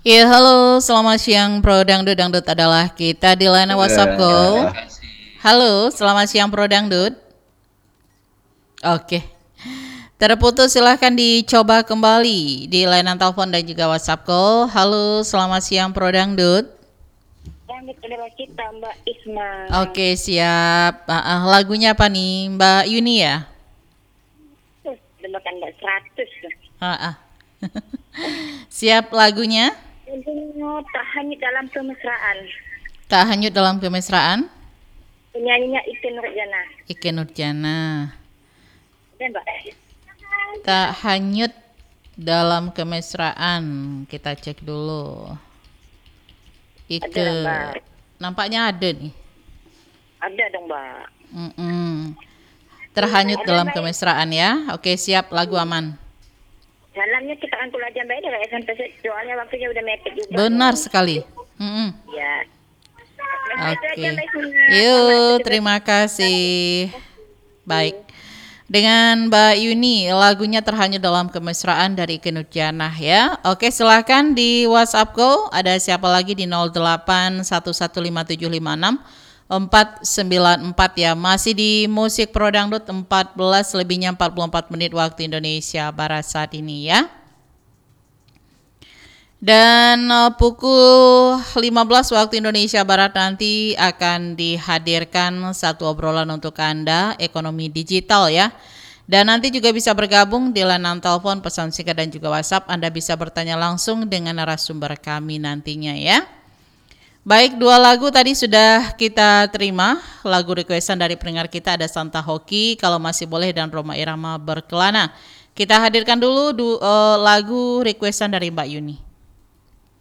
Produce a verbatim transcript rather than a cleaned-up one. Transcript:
Ya, halo, selamat siang Pro Dangdut. Dangdut adalah kita di line WhatsApp Go. Halo, selamat siang Pro Dangdut. Oke, terputus, silahkan dicoba kembali di layanan telepon dan juga WhatsApp Go. Halo, selamat siang Pro Dangdut. Dangdut adalah kita, Mbak Isma. Oke, siap. Ah, ah, lagunya apa nih, Mbak Yuni ya? Tuh, udah makan Mbak seratus. Ah, ah. Siap lagunya? Lagunya Tak Hanyut Dalam Kemesraan. Tak hanyut dalam kemesraan. Penyanyinya Ikke Nurjana. Ikke Nurjana. Dan Mbak. Tak hanyut dalam kemesraan. Kita cek dulu. Ike. Ada, Mbak. Nampaknya ada nih. Ada dong, Mbak. Mm-mm. Terhanyut Ada, dalam Mbak. kemesraan ya. Oke, siap, lagu aman. Dalamnya kita angkul aja Mbak dari S M P soalnya waktunya udah mepet juga. Benar sekali. Mm-mm. Ya. Oke. Yuk, terima kasih. Baik. Dengan Mbak Yuni, lagunya Terhanyut Dalam Kemesraan dari Ikke Nurjanah ya. Oke, silakan di WhatsApp Go. Ada siapa lagi di nol delapan satu satu lima tujuh lima enam empat sembilan empat ya. Masih di Musik Pro Dangdut empat belas lebihnya empat puluh empat menit waktu Indonesia Barat saat ini ya. Dan uh, pukul lima belas waktu Indonesia Barat nanti akan dihadirkan satu obrolan untuk Anda, ekonomi digital ya. Dan nanti juga bisa bergabung di layanan telepon, pesan singkat dan juga WhatsApp. Anda bisa bertanya langsung dengan narasumber kami nantinya ya. Baik, dua lagu tadi sudah kita terima. Lagu requestan dari pendengar kita ada Santa Hoki, Kalau Masih Boleh, dan Roma Irama Berkelana. Kita hadirkan dulu du, uh, lagu requestan dari Mbak Yuni.